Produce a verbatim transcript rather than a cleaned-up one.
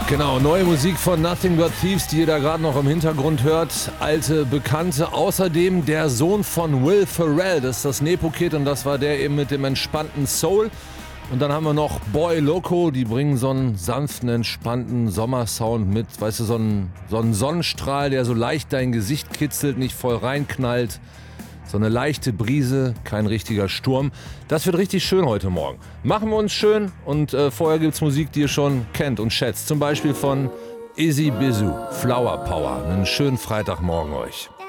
Genau, neue Musik von Nothing But Thieves, die ihr da gerade noch im Hintergrund hört. Alte Bekannte. Außerdem der Sohn von Will Ferrell, das ist das Nepokid und das war der eben mit dem entspannten Soul. Und dann haben wir noch Boy Loco, die bringen so einen sanften, entspannten Sommersound mit. Weißt du, so einen, so einen Sonnenstrahl, der so leicht dein Gesicht kitzelt, nicht voll reinknallt. So eine leichte Brise, kein richtiger Sturm. Das wird richtig schön heute Morgen. Machen wir uns schön und äh, vorher gibt's Musik, die ihr schon kennt und schätzt. Zum Beispiel von Izzy Bizu, Flower Power. Einen schönen Freitagmorgen euch.